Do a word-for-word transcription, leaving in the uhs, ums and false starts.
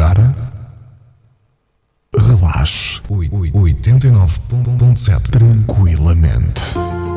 agora relaxe. oitenta e nove ponto sete tranquilamente.